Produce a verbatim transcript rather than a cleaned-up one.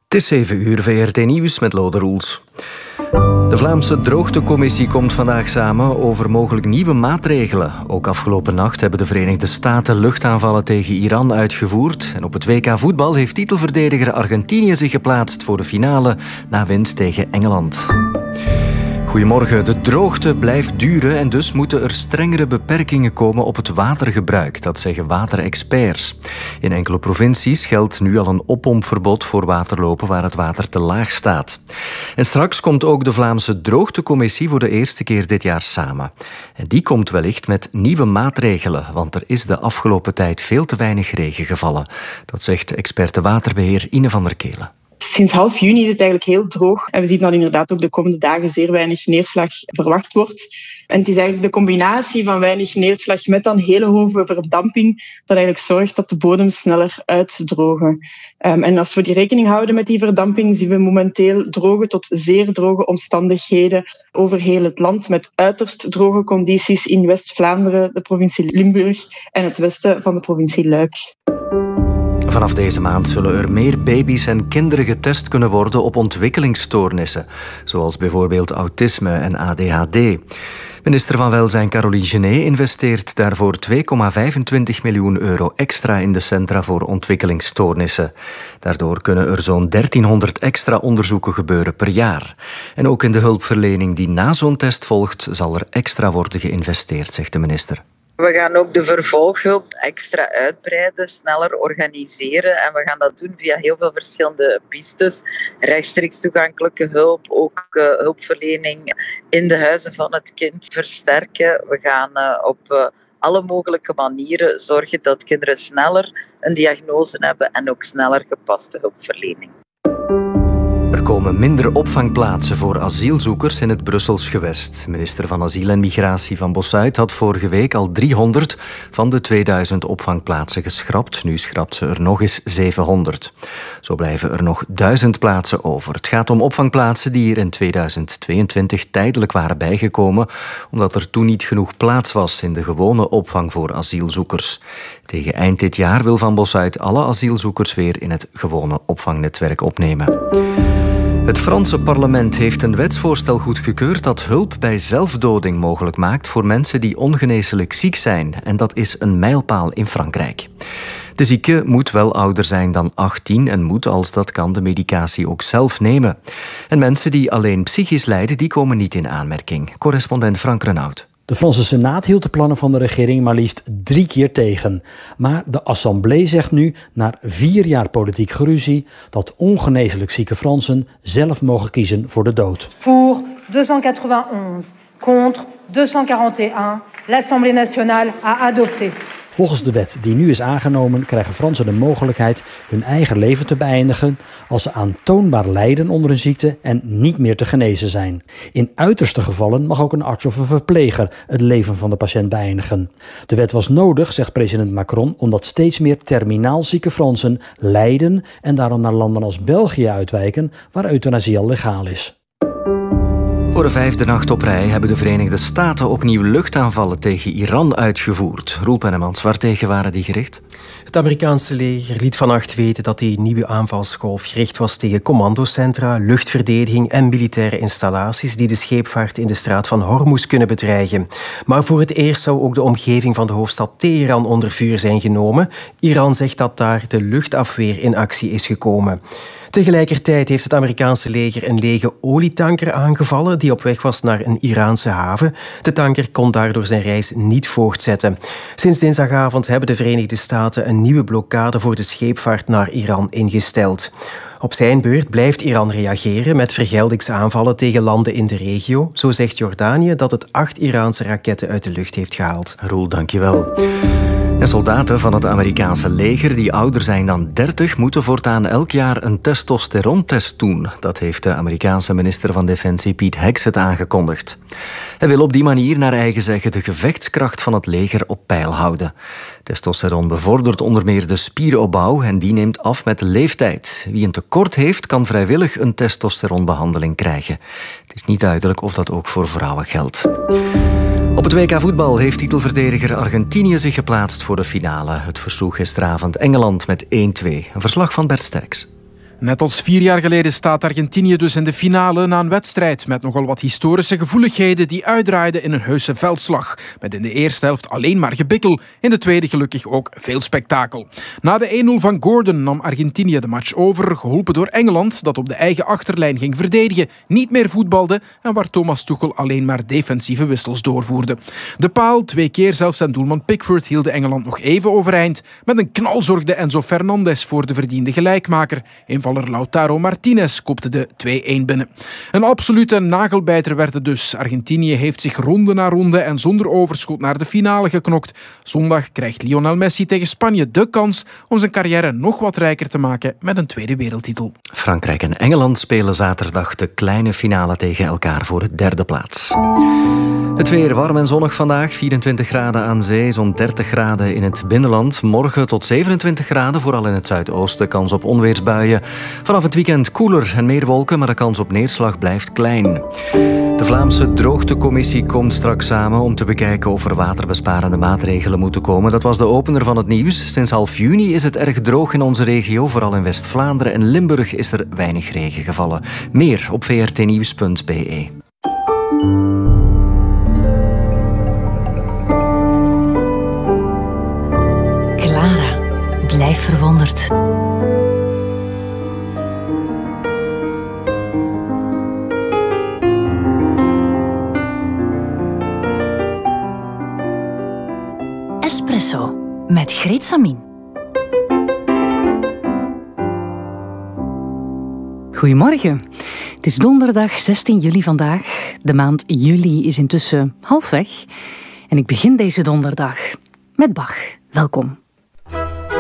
Het is zeven uur, V R T Nieuws met Lode Roels. De Vlaamse Droogtecommissie komt vandaag samen over mogelijk nieuwe maatregelen. Ook afgelopen nacht hebben de Verenigde Staten luchtaanvallen tegen Iran uitgevoerd. En op het W K voetbal heeft titelverdediger Argentinië zich geplaatst voor de finale na winst tegen Engeland. Goedemorgen. De droogte blijft duren en dus moeten er strengere beperkingen komen op het watergebruik. Dat zeggen waterexperts. In enkele provincies geldt nu al een oppompverbod voor waterlopen waar het water te laag staat. En straks komt ook de Vlaamse Droogtecommissie voor de eerste keer dit jaar samen. En die komt wellicht met nieuwe maatregelen, want er is de afgelopen tijd veel te weinig regen gevallen. Dat zegt experte waterbeheer Ine van der Kelen. Sinds half juni is het eigenlijk heel droog. En we zien dat inderdaad ook de komende dagen zeer weinig neerslag verwacht wordt. En het is eigenlijk de combinatie van weinig neerslag met dan hele hoge verdamping dat eigenlijk zorgt dat de bodem sneller uitdrogen. Um, en als we die rekening houden met die verdamping, zien we momenteel droge tot zeer droge omstandigheden over heel het land, met uiterst droge condities in West-Vlaanderen, de provincie Limburg en het westen van de provincie Luik. Vanaf deze maand zullen er meer baby's en kinderen getest kunnen worden op ontwikkelingsstoornissen, zoals bijvoorbeeld autisme en A D H D. Minister van Welzijn Caroline Genet investeert daarvoor twee komma vijfentwintig miljoen euro extra in de Centra voor Ontwikkelingsstoornissen. Daardoor kunnen er zo'n dertienhonderd extra onderzoeken gebeuren per jaar. En ook in de hulpverlening die na zo'n test volgt, zal er extra worden geïnvesteerd, zegt de minister. We gaan ook de vervolghulp extra uitbreiden, sneller organiseren. En we gaan dat doen via heel veel verschillende pistes. Rechtstreeks toegankelijke hulp, ook uh, hulpverlening in de huizen van het kind versterken. We gaan uh, op uh, alle mogelijke manieren zorgen dat kinderen sneller een diagnose hebben en ook sneller gepaste hulpverlening. Er komen minder opvangplaatsen voor asielzoekers in het Brussels gewest. Minister van Asiel en Migratie Van Bossuit had vorige week al driehonderd van de tweeduizend opvangplaatsen geschrapt. Nu schrapt ze er nog eens zevenhonderd. Zo blijven er nog duizend plaatsen over. Het gaat om opvangplaatsen die hier in tweeduizend tweeëntwintig tijdelijk waren bijgekomen, omdat er toen niet genoeg plaats was in de gewone opvang voor asielzoekers. Tegen eind dit jaar wil Van Bossuit alle asielzoekers weer in het gewone opvangnetwerk opnemen. Het Franse parlement heeft een wetsvoorstel goedgekeurd dat hulp bij zelfdoding mogelijk maakt voor mensen die ongeneeslijk ziek zijn. En dat is een mijlpaal in Frankrijk. De zieke moet wel ouder zijn dan achttien en moet, als dat kan, de medicatie ook zelf nemen. En mensen die alleen psychisch lijden, die komen niet in aanmerking. Correspondent Frank Renaud. De Franse Senaat hield de plannen van de regering maar liefst drie keer tegen. Maar de Assemblée zegt nu, na vier jaar politiek geruzie, dat ongeneeslijk zieke Fransen zelf mogen kiezen voor de dood. Pour tweehonderdnegenennegentig, contre tweehonderdquarantéén, l'Assemblée nationale a adopté. Volgens de wet die nu is aangenomen krijgen Fransen de mogelijkheid hun eigen leven te beëindigen als ze aantoonbaar lijden onder een ziekte en niet meer te genezen zijn. In uiterste gevallen mag ook een arts of een verpleger het leven van de patiënt beëindigen. De wet was nodig, zegt president Macron, omdat steeds meer terminaal zieke Fransen lijden en daarom naar landen als België uitwijken, waar euthanasie al legaal is. Voor de vijfde nacht op rij hebben de Verenigde Staten opnieuw luchtaanvallen tegen Iran uitgevoerd. Roel Pennemans, waartegen waren die gericht? Het Amerikaanse leger liet vannacht weten dat die nieuwe aanvalsgolf gericht was tegen commandocentra, luchtverdediging en militaire installaties die de scheepvaart in de straat van Hormuz kunnen bedreigen. Maar voor het eerst zou ook de omgeving van de hoofdstad Teheran onder vuur zijn genomen. Iran zegt dat daar de luchtafweer in actie is gekomen. Tegelijkertijd heeft het Amerikaanse leger een lege olietanker aangevallen die op weg was naar een Iraanse haven. De tanker kon daardoor zijn reis niet voortzetten. Sinds dinsdagavond hebben de Verenigde Staten een nieuwe blokkade voor de scheepvaart naar Iran ingesteld. Op zijn beurt blijft Iran reageren met vergeldingsaanvallen tegen landen in de regio. Zo zegt Jordanië dat het acht Iraanse raketten uit de lucht heeft gehaald. Roel, dankjewel. En soldaten van het Amerikaanse leger die ouder zijn dan dertig moeten voortaan elk jaar een testosterontest doen. Dat heeft de Amerikaanse minister van Defensie Pete Hegseth aangekondigd. Hij wil op die manier naar eigen zeggen de gevechtskracht van het leger op peil houden. Testosteron bevordert onder meer de spieropbouw en die neemt af met de leeftijd. Wie een tekort heeft, kan vrijwillig een testosteronbehandeling krijgen. Het is niet duidelijk of dat ook voor vrouwen geldt. Op het W K voetbal heeft titelverdediger Argentinië zich geplaatst voor de finale. Het versloeg gisteravond Engeland met één twee. Een verslag van Bert Sterks. Net als vier jaar geleden staat Argentinië dus in de finale na een wedstrijd met nogal wat historische gevoeligheden die uitdraaiden in een heuse veldslag. Met in de eerste helft alleen maar gebikkel, in de tweede gelukkig ook veel spektakel. Na de één nul van Gordon nam Argentinië de match over, geholpen door Engeland dat op de eigen achterlijn ging verdedigen, niet meer voetbalde en waar Thomas Tuchel alleen maar defensieve wissels doorvoerde. De paal, twee keer zelfs en doelman Pickford hielden Engeland nog even overeind. Met een knal zorgde Enzo Fernandez voor de verdiende gelijkmaker. Invaller Lautaro Martinez kopte de twee-een binnen. Een absolute nagelbijter werd het dus. Argentinië heeft zich ronde na ronde en zonder overschot naar de finale geknokt. Zondag krijgt Lionel Messi tegen Spanje de kans om zijn carrière nog wat rijker te maken met een tweede wereldtitel. Frankrijk en Engeland spelen zaterdag de kleine finale tegen elkaar voor de derde plaats. Het weer warm en zonnig vandaag. vierentwintig graden aan zee, zo'n dertig graden in het binnenland. Morgen tot zevenentwintig graden, vooral in het zuidoosten. Kans op onweersbuien. Vanaf het weekend koeler en meer wolken, maar de kans op neerslag blijft klein. De Vlaamse Droogtecommissie komt straks samen om te bekijken of er waterbesparende maatregelen moeten komen. Dat was de opener van het nieuws. Sinds half juni is het erg droog in onze regio. Vooral in West-Vlaanderen en Limburg is er weinig regen gevallen. Meer op v r t nieuws punt b e. Clara, blijf verwonderd. Espresso met Greet Samin. Goedemorgen. Het is donderdag zestien juli vandaag. De maand juli is intussen halfweg. En ik begin deze donderdag met Bach. Welkom.